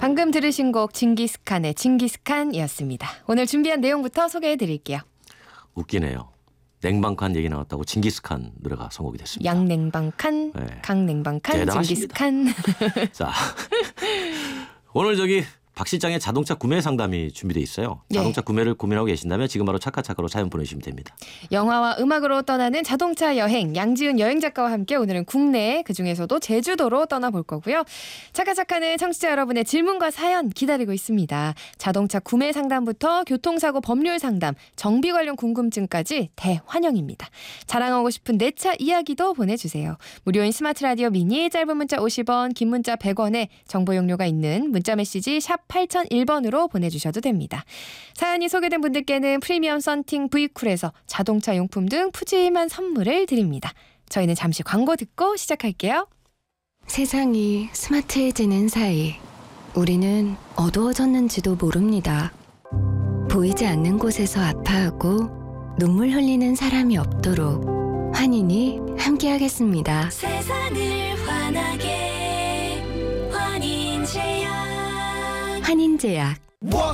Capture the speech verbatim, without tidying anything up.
방금 들으신 곡 징기스칸의 징기스칸이었습니다. 오늘 준비한 내용부터 소개해드릴게요. 웃기네요. 냉방칸 얘기 나왔다고 징기스칸 노래가 선곡이 됐습니다. 양냉방칸, 네. 강냉방칸, 대단하십니다. 징기스칸. 자, 오늘 저기 박 실장의 자동차 구매 상담이 준비돼 있어요. 자동차 네. 구매를 고민하고 계신다면 지금 바로 차카차카로 사연 보내주시면 됩니다. 영화와 음악으로 떠나는 자동차 여행, 양지은 여행 작가와 함께 오늘은 국내, 그중에서도 제주도로 떠나볼 거고요. 차카차카는 청취자 여러분의 질문과 사연 기다리고 있습니다. 자동차 구매 상담부터 교통사고 법률 상담, 정비 관련 궁금증까지 대환영입니다. 자랑하고 싶은 내 차 이야기도 보내주세요. 무료인 스마트 라디오 미니, 짧은 문자 오십 원, 긴 문자 백 원에 정보 용료가 있는 문자 메시지 샵 팔공공일 번으로 보내주셔도 됩니다. 사연이 소개된 분들께는 프리미엄 썬팅 브이쿨에서 자동차 용품 등 푸짐한 선물을 드립니다. 저희는 잠시 광고 듣고 시작할게요. 세상이 스마트해지는 사이 우리는 어두워졌는지도 모릅니다. 보이지 않는 곳에서 아파하고 눈물 흘리는 사람이 없도록 환인이 함께하겠습니다. 세상을 환하게 환인제약 환인제약. Walk